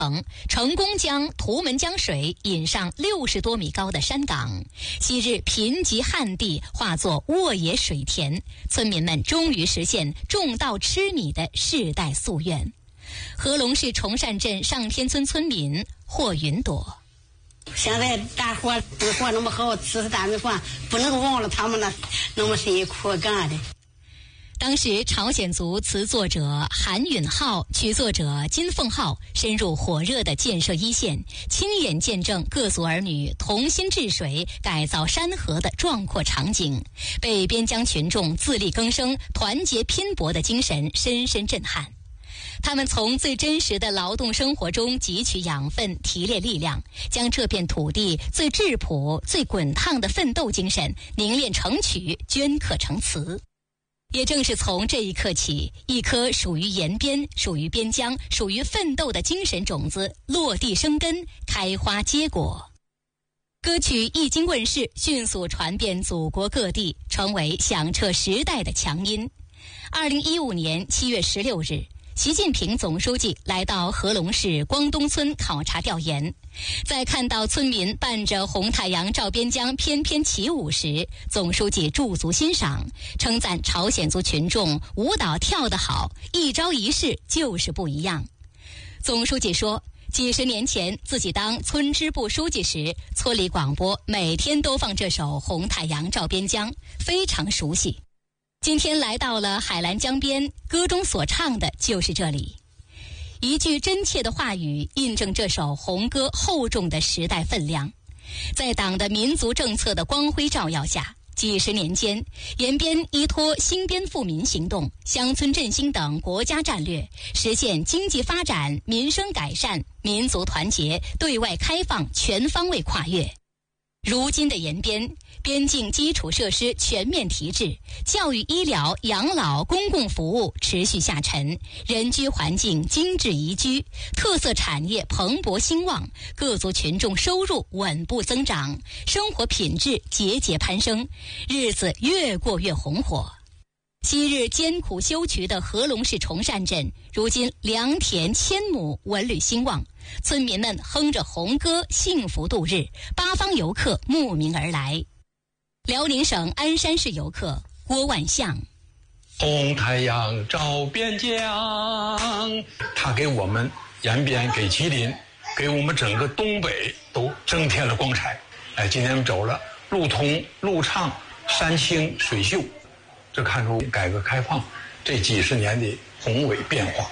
成功将图们江水引上60多米高的山岗，昔日贫瘠旱地化作沃野水田，村民们终于实现种稻吃米的世代夙愿。合龙市崇善镇上天村村民霍云朵： 现在大伙都过那么好，吃大米饭，不能忘了他们那么辛苦干的。 当时朝鲜族词作者韩允浩、曲作者金凤浩深入火热的建设一线，亲眼见证各族儿女同心治水、改造山河的壮阔场景，被边疆群众自力更生、团结拼搏的精神深深震撼。他们从最真实的劳动生活中汲取养分，提炼力量，将这片土地最质朴、最滚烫的奋斗精神凝练成曲，镌刻成词。也正是从这一刻起，一颗属于延边、属于边疆、属于奋斗的精神种子落地生根，开花结果。歌曲一经问世，迅速传遍祖国各地，成为响彻时代的强音。2015年7月16日，习近平总书记来到合龙市光东村考察调研，在看到村民伴着红太阳照边疆翩翩起舞时，总书记驻足欣赏，称赞朝鲜族群众舞蹈跳得好，一招一式就是不一样。总书记说，几十年前自己当村支部书记时，村里广播每天都放这首红太阳照边疆，非常熟悉。今天来到了海兰江边，歌中所唱的就是这里。一句真切的话语印证这首红歌厚重的时代分量。在党的民族政策的光辉照耀下，几十年间，延边依托兴边富民行动、乡村振兴等国家战略，实现经济发展、民生改善、民族团结、对外开放全方位跨越。如今的延边，边境基础设施全面提质，教育医疗、养老、公共服务持续下沉，人居环境精致宜居，特色产业蓬勃兴旺，各族群众收入稳步增长，生活品质节节攀升，日子越过越红火。昔日艰苦修渠的合龙市崇善镇，如今良田千亩，文旅兴旺，村民们哼着红歌，幸福度日，八方游客慕名而来。辽宁省鞍山市游客郭万象： 红太阳照边疆，它给我们延边、给吉林、给我们整个东北都增添了光彩。今天我们走了，路通路畅，山清水秀，这看出改革开放这几十年的宏伟变化。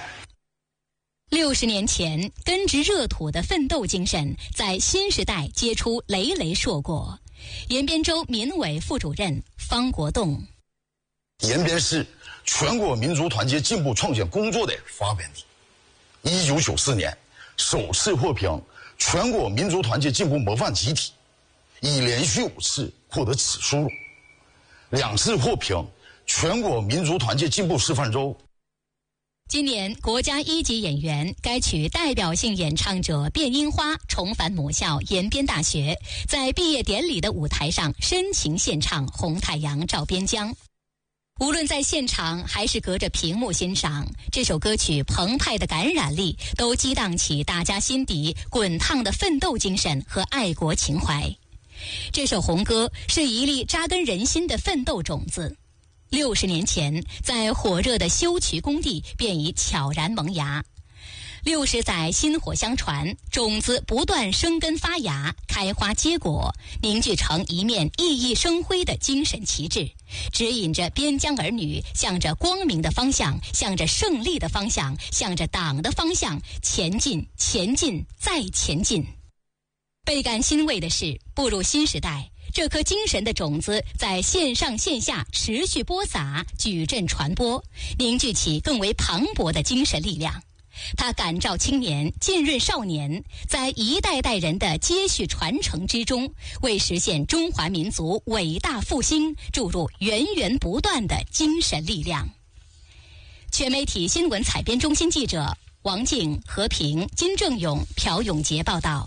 60年前，根植热土的奋斗精神，在新时代结出累累硕果。延边州民委副主任方国栋： 延边是全国民族团结进步创建工作的发源地。1994年，首次获评全国民族团结进步模范集体，已连续5次获得此殊荣，2次获评全国民族团结进步示范州。 今年国家1级演员、该曲代表性演唱者卞樱花重返母校延边大学，在毕业典礼的舞台上深情献唱《红太阳照边疆》。无论在现场还是隔着屏幕欣赏，这首歌曲澎湃的感染力都激荡起大家心底滚烫的奋斗精神和爱国情怀。这首红歌是一粒扎根人心的奋斗种子。60年前，在火热的修渠工地便已悄然萌芽。60载薪火相传，种子不断生根发芽，开花结果，凝聚成一面熠熠生辉的精神旗帜，指引着边疆儿女向着光明的方向，向着胜利的方向，向着党的方向前进，前进，再前进。倍感欣慰的是，步入新时代，这颗精神的种子在线上线下持续播撒，矩阵传播，凝聚起更为磅礴的精神力量。它感召青年，浸润少年，在一代代人的接续传承之中，为实现中华民族伟大复兴注入源源不断的精神力量。全媒体新闻采编中心记者王静、何平、金正勇、朴永杰报道。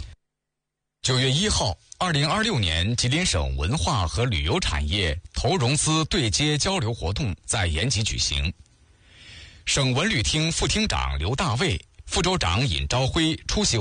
9月1号，2026年吉林省文化和旅游产业投融资对接交流活动在延吉举行。省文旅厅副厅长刘大卫、 副州长尹朝辉出席